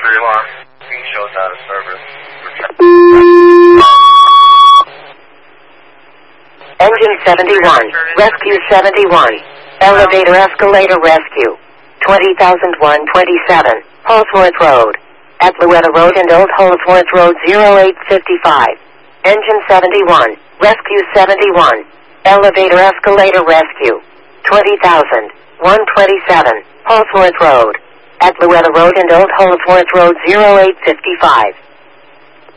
3-1. Being shows out of service. Engine 71, Rescue 71, Elevator Escalator Rescue, 20,127, Holsworth Road, at Louetta Road and Old Holsworth Road 0855. Engine 71, Rescue 71, Elevator Escalator Rescue, 20,127, Holsworth Road, at Louetta Road and Old Holsworth Road 0855.